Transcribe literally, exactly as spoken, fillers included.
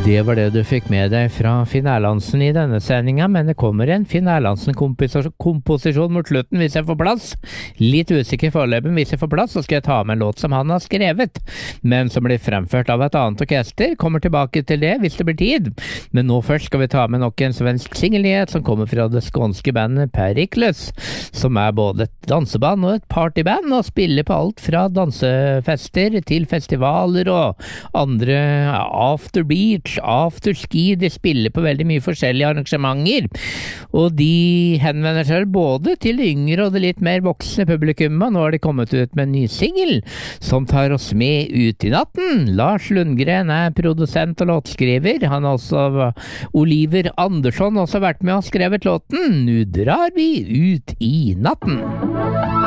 Det var det du fikk med deg fra Finn Erlandsen i denne sendingen, men det kommer en Finn Erlandsen-komposisjon mot slutten hvis jeg får plass. Litt usikker foreløpig, hvis jeg får plass, så skal jeg ta med en låt som han har skrevet, men som blir fremført av et annet orkester. Kommer tilbake til det hvis det blir tid. Men nå først skal vi ta med nok en svensk singelnyhet som kommer fra det skånske bandet Pericles, som er både et danseband og et partyband, og spiller på alt fra dansefester til festivaler og andre afterbeat, afterski. De spiller på veldig mye forskjellige arrangementer, og de henvender seg både til det yngre og det litt mer voksne publikummet. Nå har de kommet ut med en ny single som tar oss med ut i natten. Lars Lundgren er produsent og låtskriver. Han har også, Oliver Andersson, også vært med og skrevet låten. Nå drar vi ut i natten.